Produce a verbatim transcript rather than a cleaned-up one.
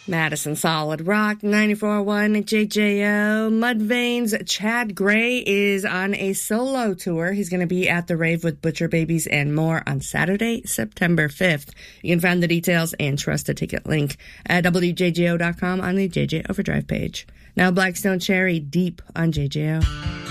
Madison Solid Rock, ninety-four point one J J O. Mudvayne's Chad Gray is on a solo tour. He's going to be at the rave with Butcher Babies and more on Saturday, September fifth. You can find the details and trust a ticket link at W J J O dot com on the J J Overdrive page. Now Blackstone Cherry, Deep on J J O.